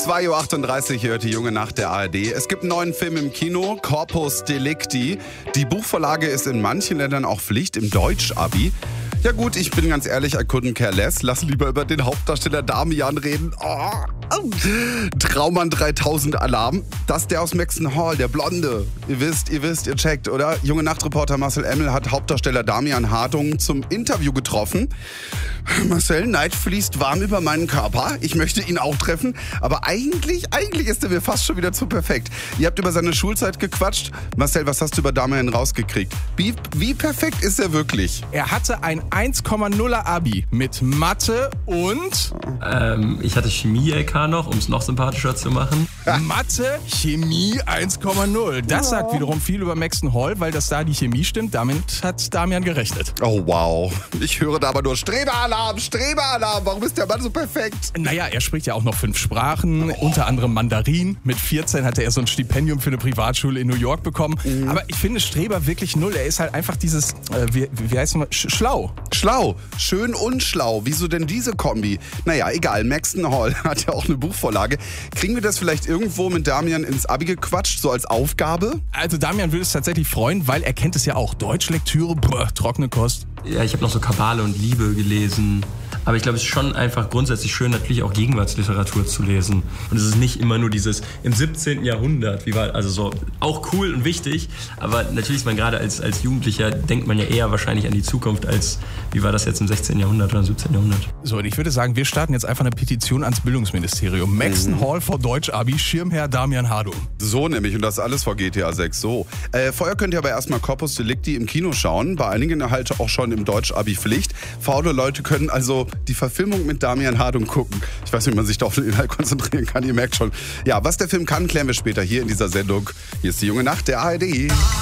2:38 Uhr hört die junge Nacht der ARD. Es gibt einen neuen Film im Kino, Corpus Delicti. Die Buchvorlage ist in manchen Ländern auch Pflicht im Deutsch-Abi. Ja gut, ich bin ganz ehrlich, I couldn't care less. Lass lieber über den Hauptdarsteller Damian reden. Oh. Traummann 3000 Alarm. Das ist der aus Maxton Hall, der Blonde. Ihr wisst, ihr checkt, oder? Junge Nachtreporter Marcel Emmel hat Hauptdarsteller Damian Hardung zum Interview getroffen. Marcel, Neid fließt warm über meinen Körper. Ich möchte ihn auch treffen. Aber eigentlich ist er mir fast schon wieder zu perfekt. Ihr habt über seine Schulzeit gequatscht. Marcel, was hast du über Damian rausgekriegt? Wie perfekt ist er wirklich? Er hatte ein 1,0er Abi mit Mathe und... Ich hatte Chemie-LK noch, um es noch sympathischer zu machen. Mathe, Chemie 1,0. Das sagt wiederum viel über Maxton Hall, weil das da die Chemie stimmt. Damit hat Damian gerechnet. Oh wow, ich höre da aber nur Strebealarm, Strebealarm. Warum ist der Mann so perfekt? Naja, er spricht ja auch noch 5 Sprachen, unter anderem Mandarin. Mit 14 hatte er so ein Stipendium für eine Privatschule in New York bekommen. Aber ich finde Streber wirklich null. Er ist halt einfach dieses, wie heißt es, schlau. Schlau, schön und schlau. Wieso denn diese Kombi? Naja, egal, Maxton Hall hat ja auch eine Buchvorlage. Kriegen wir das vielleicht irgendwo mit Damian ins Abi gequatscht, so als Aufgabe? Also Damian würde es tatsächlich freuen, weil er kennt es ja auch. Deutschlektüre, trockene Kost. Ja, ich habe noch so Kabale und Liebe gelesen. Aber ich glaube, es ist schon einfach grundsätzlich schön, natürlich auch Gegenwartsliteratur zu lesen. Und es ist nicht immer nur dieses im 17. Jahrhundert, also so auch cool und wichtig. Aber natürlich ist man gerade als Jugendlicher, denkt man ja eher wahrscheinlich an die Zukunft als, wie war das jetzt im 16. Jahrhundert oder im 17. Jahrhundert. So, und ich würde sagen, wir starten jetzt einfach eine Petition ans Bildungsministerium. Maxton Hall vor Deutsch-Abi, Schirmherr Damian Hardung. So nämlich, und das alles vor GTA 6, so. Vorher könnt ihr aber erstmal Corpus Delicti im Kino schauen. Bei einigen halt auch schon im Deutsch-Abi Pflicht. Faule Leute können also die Verfilmung mit Damian Hardung gucken. Ich weiß nicht, wie man sich da auf den Inhalt konzentrieren kann, ihr merkt schon. Ja, was der Film kann, klären wir später hier in dieser Sendung. Hier ist die junge Nacht der ARD.